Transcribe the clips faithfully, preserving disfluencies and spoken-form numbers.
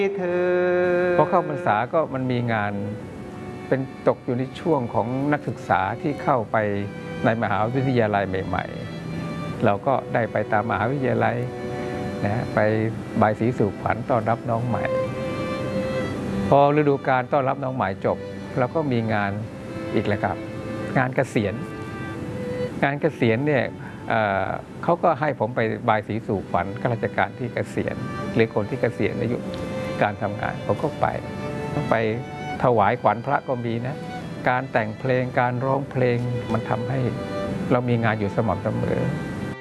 พอเข้าพรรษาก็มันมีงานเป็นตกอยู่ในช่วงของนักศึกษาที่เข้าไปในมหาวิทยาลัยใหม่ๆเราก็ได้ไปตามมหาวิทยาลัยนะไปบายสีสู่ขวัญต้อนรับน้องใหม่พอฤดูกาลต้อนรับน้องใหม่จบเราก็มีงานอีกแล้วครับงานเกษียณงานเกษียณเนี่ยเอ่อเขาก็ให้ผมไปบายสีสู่ขวัญข้าราชการที่เกษียณหรือคนที่เกษียณอายุการทำงานผมก็ไปต้องไปถวายขวัญพระก็มีนะการแต่งเพลงการร้องเพลงมันทำให้เรามีงานอยู่สม่ำเสมอ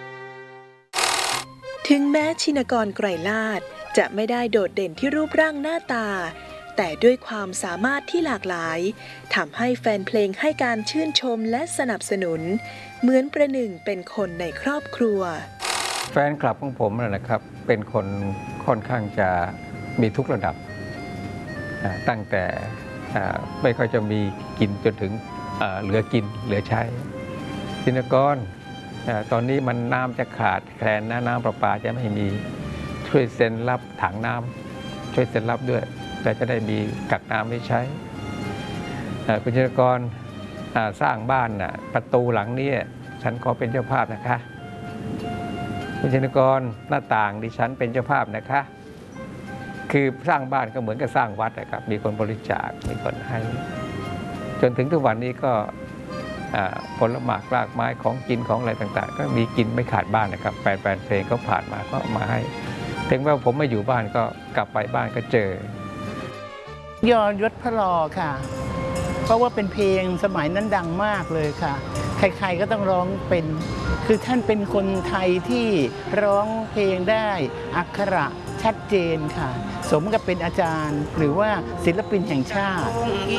ถึงแม้ชินกรไกรลาศจะไม่ได้โดดเด่นที่รูปร่างหน้าตาแต่ด้วยความสามารถที่หลากหลายทำให้แฟนเพลงให้การชื่นชมและสนับสนุนเหมือนประหนึ่งเป็นคนในครอบครัวแฟนคลับของผมนะครับเป็นคนค่อนข้างจะมีทุกระดับตั้งแต่ไม่ค่อยจะมีกินจนถึงเหลือกินเหลือใช้ชินกรตอนนี้มันน้ำจะขาดแคลนนะน้ำประปาจะไม่มีช่วยเซ็นรับถังน้ำช่วยเซ็นรับด้วยแต่จะได้มีกักน้ำไว้ใช้คุณชินกรสร้างบ้านประตูหลังนี้ฉันขอเป็นเจ้าภาพนะคะคุณชินกรหน้าต่างดิฉันเป็นเจ้าภาพนะคะคือสร้างบ้านก็เหมือนกับสร้างวัดนะครับมีคนบริจาคมีคนให้จนถึงทุกวันนี้ก็ผลหมากรากไม้ของกินของอะไรต่างๆก็มีกินไม่ขาดบ้านนะครับแฟนเพลงเขาผ่านมาก็มาให้ถึงว่าผมไม่อยู่บ้านก็กลับไปบ้านก็เจอยอดยศพระลอค่ะเพราะว่าเป็นเพลงสมัยนั้นดังมากเลยค่ะใครๆก็ต้องร้องเป็นคือท่านเป็นคนไทยที่ร้องเพลงได้อักขระชัดเจนค่ะสมกับเป็นอาจารย์หรือว่าศิลปินแห่งชาติ